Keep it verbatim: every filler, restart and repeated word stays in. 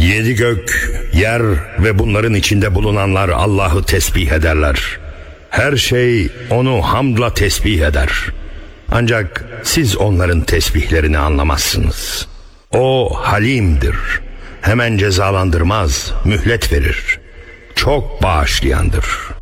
Yedi gök, yer ve bunların içinde bulunanlar Allah'ı tesbih ederler. Her şey onu hamdla tesbih eder. Ancak siz onların tesbihlerini anlamazsınız. O halimdir. Hemen cezalandırmaz, mühlet verir. Çok bağışlayandır.